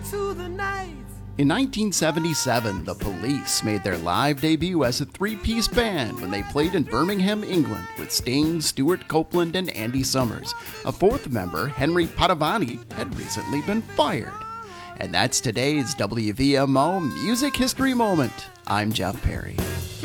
to the night. In 1977, the Police made their live debut as a three-piece band when they played in Birmingham, England with Sting, Stuart Copeland, and Andy Summers. A fourth member, Henry Padovani, had recently been fired. And that's today's WVMO Music History Moment. I'm Jeff Perry.